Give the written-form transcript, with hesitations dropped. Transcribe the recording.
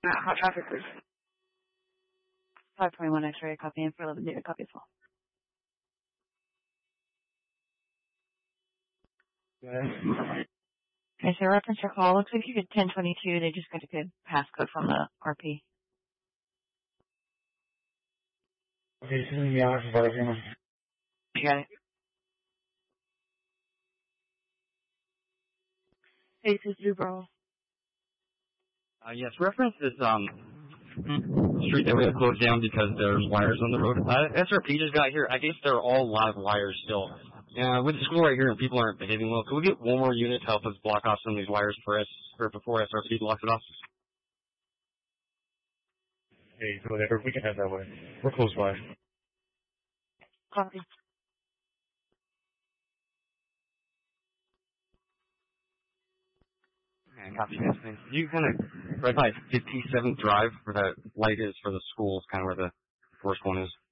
Hot traffic, please. 521 X-ray, copy in for 11 data, copy as well. Okay, so reference your call. Looks like you get 1022. They just got a good passcode from the RP. Okay, send me out for You got it. Hey, this is Dubrow. Yes, reference is, street that we have closed down because there's wires on the road. SRP just got here. I guess there are all live wires still. With the school right here and people aren't behaving well, could we get one more unit to help us block off some of these wires before SRP blocks it off? Hey, whatever, we can have that way. We're close by. Copy. Okay, copy, yes, thanks. You kind of, right by 57th Drive, where that light is for the schools, kind of where the first one is.